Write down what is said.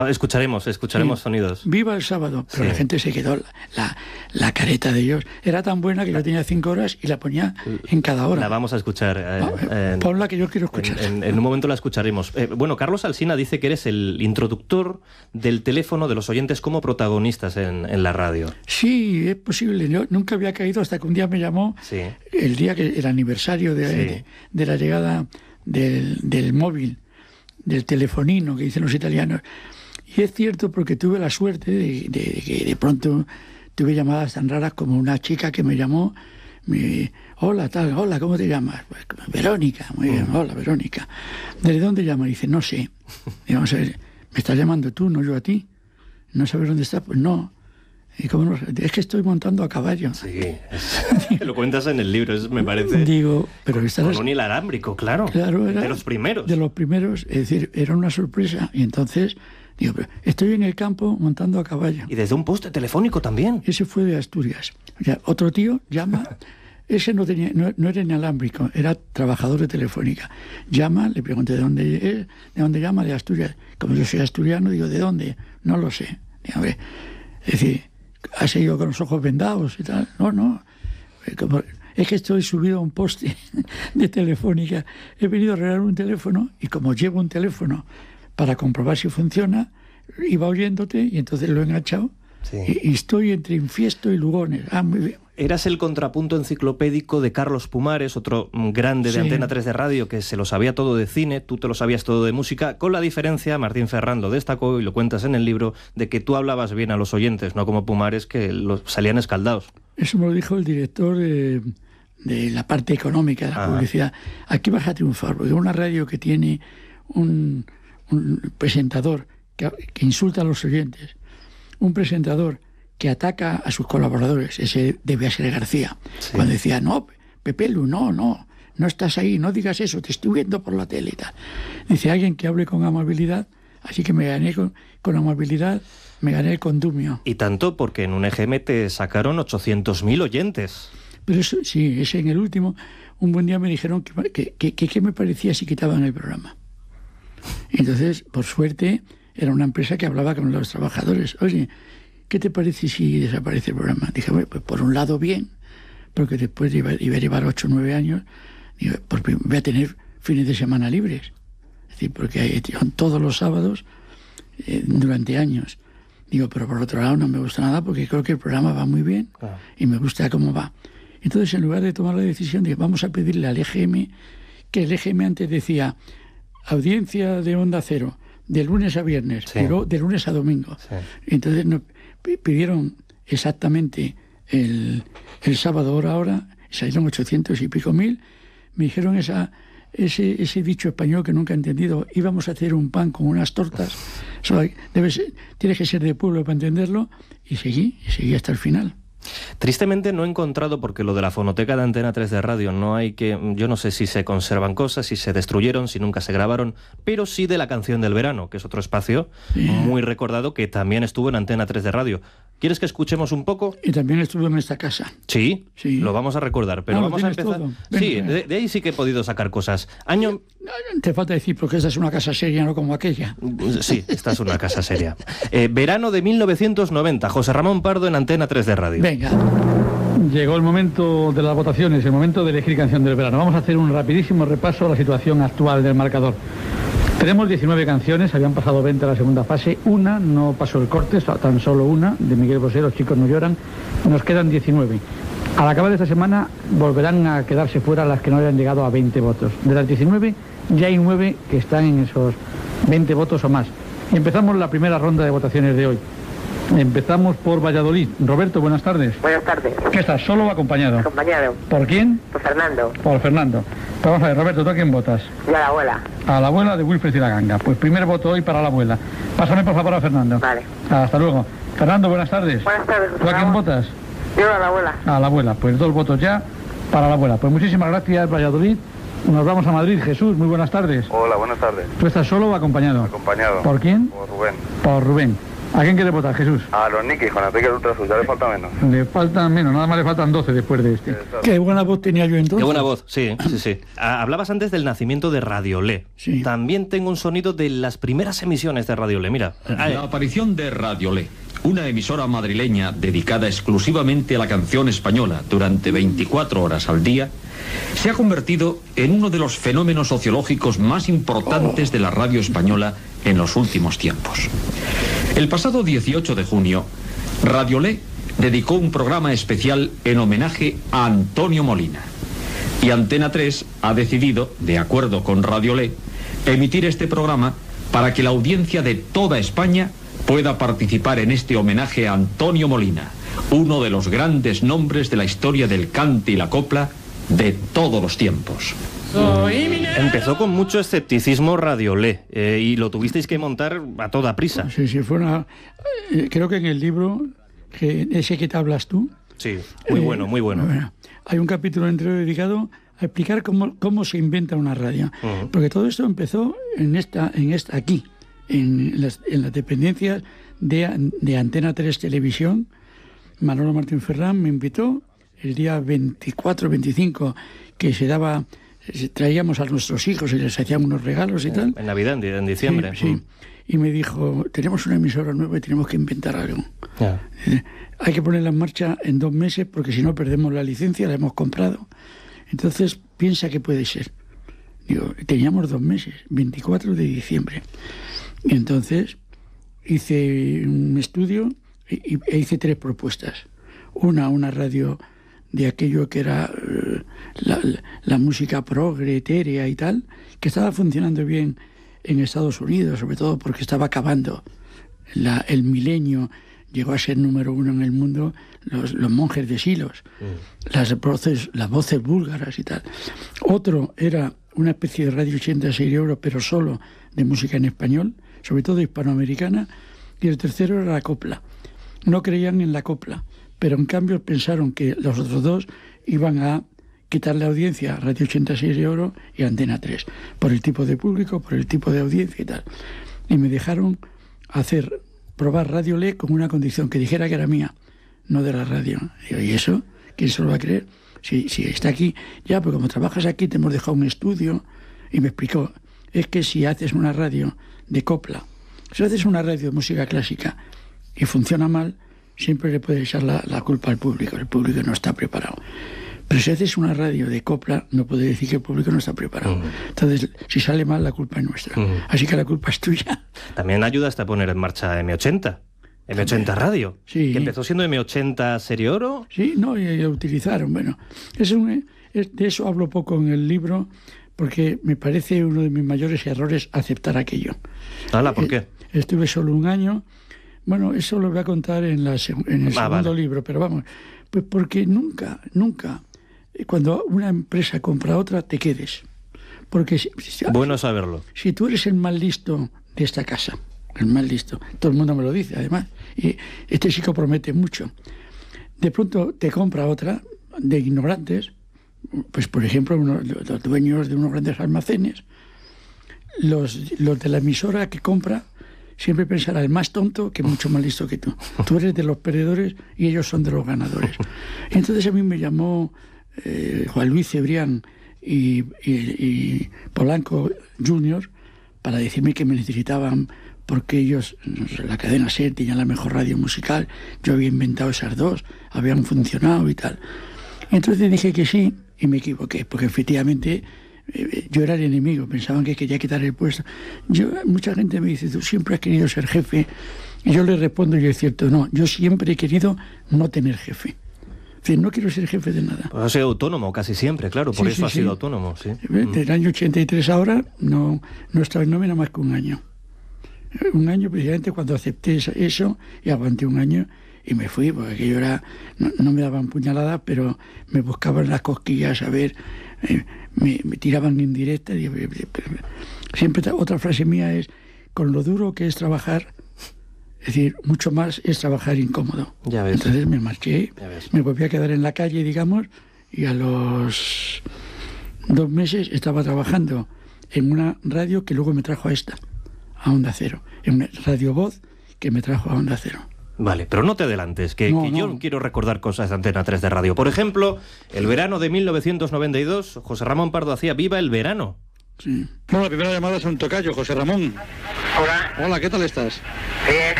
Escucharemos sonidos. Viva el sábado, pero la gente se quedó, la careta de ellos era tan buena que yo tenía 5 horas y la ponía en cada hora. La vamos a escuchar. Ponla que yo quiero escuchar. En un momento la escucharemos. Bueno, Carlos Alsina dice que eres el introductor del teléfono de los oyentes como protagonistas en la radio. Sí, es posible. Yo nunca había caído hasta que un día me llamó, el día que el aniversario de la llegada del móvil, del telefonino que dicen los italianos. Y es cierto, porque tuve la suerte de que de pronto tuve llamadas tan raras como una chica que me llamó, hola, ¿cómo te llamas? Pues, Verónica, muy bien, hola, Verónica. ¿Desde dónde llamas? Dice, no sé. Y vamos a ver, ¿me estás llamando tú, no yo a ti? ¿No sabes dónde estás? Pues no. ¿Y cómo no? Es que estoy montando a caballo. Sí, lo cuentas en el libro, me parece. Digo, pero con un inalámbrico, claro. Era de los primeros. De los primeros, es decir, era una sorpresa. Y entonces, digo, pero estoy en el campo montando a caballo. Y desde un poste telefónico también. Ese fue de Asturias. O sea, otro tío llama, ese no era inalámbrico, era trabajador de Telefónica. Llama, le pregunté ¿de dónde llama? De Asturias. Como yo soy asturiano, digo, ¿de dónde? No lo sé. Digo, es decir, ¿has ido con los ojos vendados y tal? No. Es que estoy subido a un poste de Telefónica. He venido a arreglar un teléfono y como llevo un teléfono para comprobar si funciona, iba oyéndote y entonces lo he enganchado. Sí. Y estoy entre Infiesto y Lugones. Muy bien. Eras el contrapunto enciclopédico de Carlos Pumares, otro grande de Antena 3 de radio que se lo sabía todo de cine, tú te lo sabías todo de música, con la diferencia, Martín Ferrán lo destacó y lo cuentas en el libro, de que tú hablabas bien a los oyentes, no como Pumares que salían escaldados. Eso me lo dijo el director de la parte económica de la publicidad. Aquí vas a triunfar, porque una radio que tiene un presentador que insulta a los oyentes, un presentador que ataca a sus colaboradores, ese debía ser García, cuando decía, no, Pepe Lu, no estás ahí, no digas eso, te estoy viendo por la tele y tal. Dice, alguien que hable con amabilidad, así que me gané con amabilidad, me gané el condumio. Y tanto porque en un EGM te sacaron 800.000 oyentes. Pero eso, sí, ese en el último, un buen día me dijeron que me parecía si quitaban el programa. Entonces, por suerte, era una empresa que hablaba con los trabajadores. Oye, ¿qué te parece si desaparece el programa? Dije, bueno, pues por un lado bien, porque después iba a llevar 8 o 9 años, digo, porque voy a tener fines de semana libres. Es decir, porque son todos los sábados durante años. Digo, pero por otro lado no me gusta nada porque creo que el programa va muy bien y me gusta cómo va. Entonces, en lugar de tomar la decisión, dije, vamos a pedirle al EGM, que el EGM antes decía, audiencia de Onda Cero, de lunes a viernes, pero de lunes a domingo. Sí. Entonces nos pidieron exactamente el sábado hora, salieron 800 y pico mil, me dijeron ese dicho español que nunca he entendido, íbamos a hacer un pan con unas tortas, tienes que ser de pueblo para entenderlo, y seguí hasta el final. Tristemente no he encontrado, porque lo de la fonoteca de Antena 3 de radio yo no sé si se conservan cosas, si se destruyeron, si nunca se grabaron, pero sí de la canción del verano, que es otro espacio muy recordado que también estuvo en Antena 3 de radio. ¿Quieres que escuchemos un poco? Y también estuvo en esta casa. Sí, lo vamos a recordar, pero vamos a empezar. Sí, de ahí sí que he podido sacar cosas. No te falta decir, porque esta es una casa seria, no como aquella. Sí, esta es una casa seria. Verano de 1990, José Ramón Pardo en Antena 3 de radio. Venga. Llegó el momento de las votaciones, el momento de elegir canción del verano. Vamos a hacer un rapidísimo repaso a la situación actual del marcador. Tenemos 19 canciones, habían pasado 20 a la segunda fase, una no pasó el corte, tan solo una, de Miguel Bosé, Los chicos no lloran, nos quedan 19. Al acabar de esta semana volverán a quedarse fuera las que no hayan llegado a 20 votos. De las 19 ya hay 9 que están en esos 20 votos o más. Y empezamos la primera ronda de votaciones de hoy. Empezamos por Valladolid. Roberto, buenas tardes. Buenas tardes. ¿Qué estás, solo o acompañado? Acompañado. ¿Por quién? Por Fernando. Por Fernando. Pues vamos a ver, Roberto, ¿tú a quién votas? Yo a la abuela. A la abuela de Wilfred y la Ganga. Pues primer voto hoy para la abuela. Pásame por favor a Fernando. Vale. Hasta luego. Fernando, buenas tardes. Buenas tardes. ¿Tú a quién votas? Yo a la abuela. A la abuela. Pues 2 votos ya para la abuela. Pues muchísimas gracias, Valladolid. Nos vamos a Madrid. Jesús, muy buenas tardes. Hola, buenas tardes. ¿Tú estás solo o acompañado? Acompañado. ¿Por quién? Por Rubén. Por Rubén. ¿A quién quiere votar, Jesús? A los Nikis, con Enrique el Ultrasur, ya le falta menos. Le faltan menos, nada más le faltan 12 después de este. Qué buena voz tenía yo entonces. Qué buena voz, sí. Hablabas antes del nacimiento de Radiolé. Sí. También tengo un sonido de las primeras emisiones de Radiolé, mira. La aparición de Radiolé, una emisora madrileña dedicada exclusivamente a la canción española durante 24 horas al día, se ha convertido en uno de los fenómenos sociológicos más importantes de la radio española en los últimos tiempos. El pasado 18 de junio, Radiolé dedicó un programa especial en homenaje a Antonio Molina. Y Antena 3 ha decidido, de acuerdo con Radiolé, emitir este programa para que la audiencia de toda España pueda participar en este homenaje a Antonio Molina, uno de los grandes nombres de la historia del cante y la copla de todos los tiempos. Empezó con mucho escepticismo Radiolé y lo tuvisteis que montar a toda prisa. Sí, fue una... creo que en el libro, ese que te hablas tú... Sí, muy bueno, muy bueno. Hay un capítulo entero dedicado a explicar cómo se inventa una radio. Porque todo esto empezó aquí, en las dependencias de Antena 3 Televisión. Manolo Martín Ferrán me invitó el día 24-25, que traíamos a nuestros hijos y les hacíamos unos regalos y tal. En Navidad, en diciembre. Sí. Y me dijo, tenemos una emisora nueva y tenemos que inventar algo. Hay que ponerla en marcha en 2 meses porque si no perdemos la licencia, la hemos comprado. Entonces, piensa que puede ser. Digo, teníamos 2 meses, 24 de diciembre. Y entonces hice un estudio e hice 3 propuestas. Una radio de aquello que era la música progre, etérea y tal, que estaba funcionando bien en Estados Unidos, sobre todo porque estaba acabando el milenio. Llegó a ser número 1 en el mundo los monjes de Silos, las voces búlgaras y tal. Otro era una especie de radio 86 euros, pero solo de música en español, sobre todo hispanoamericana. Y el tercero era la copla. No creían en la copla, pero en cambio pensaron que los otros 2 iban a quitarle audiencia a Radio 86 euros y a Antena 3, por el tipo de público, por el tipo de audiencia y tal. Y me dejaron probar Radiolé con una condición, que dijera que era mía, no de la radio. Digo, ¿y eso? ¿Quién se lo va a creer? Si está aquí, ya, pues como trabajas aquí te hemos dejado un estudio. Y me explicó, es que si haces una radio de copla, si haces una radio de música clásica y funciona mal, siempre le puedes echar la culpa al público. El público no está preparado. Pero si haces una radio de copla, no puedes decir que el público no está preparado. Entonces, si sale mal, la culpa es nuestra. Así que la culpa es tuya. También ayudaste a poner en marcha M80. M80 Radio. Sí. Que empezó siendo M80 Serie Oro. Sí, no, y lo utilizaron. Bueno, de eso hablo poco en el libro, porque me parece uno de mis mayores errores aceptar aquello. ¿Hala? ¿Por qué? Estuve solo 1 año. Bueno, eso lo voy a contar en el segundo libro, pero vamos, pues porque nunca, cuando una empresa compra otra, te quedes. Porque bueno saberlo. Si tú eres el más listo de esta casa, el más listo, todo el mundo me lo dice además, y este chico promete mucho, de pronto te compra otra de ignorantes, pues por ejemplo los dueños de unos grandes almacenes, los de la emisora que compra siempre pensará el más tonto que mucho más listo que tú. Tú eres de los perdedores y ellos son de los ganadores. Y entonces a mí me llamó Juan Luis Cebrián y Polanco Jr. para decirme que me necesitaban porque ellos, la cadena SER, tenían la mejor radio musical. Yo había inventado esas 2, habían funcionado y tal. Y entonces dije que sí y me equivoqué, porque efectivamente yo era el enemigo, pensaban que quería quitar el puesto. Mucha gente me dice, tú siempre has querido ser jefe. Y yo le respondo, y es cierto, no, yo siempre he querido no tener jefe. Es decir, no quiero ser jefe de nada. Pues has sido autónomo casi siempre, claro, por eso has sido autónomo. Sí. Desde el año 83 ahora no he estado en nómina más que 1 año. 1 año precisamente cuando acepté eso y aguanté 1 año y me fui, porque aquello era, no me daban puñaladas, pero me buscaban las cosquillas a ver... Me tiraban en directa. Siempre otra frase mía es, con lo duro que es trabajar, es decir, mucho más es trabajar incómodo. Ya ves. Entonces me marché, me volví a quedar en la calle, digamos, y a los 2 meses estaba trabajando en una radio que luego me trajo a Onda Cero, en una Radio Voz, que me trajo a Onda Cero. Vale, pero no te adelantes, que yo quiero recordar cosas de Antena 3 de radio. Por ejemplo, el verano de 1992, José Ramón Pardo hacía Viva el verano. Sí. Bueno, la primera llamada es un tocayo, José Ramón. Hola. Hola, ¿qué tal estás? Bien.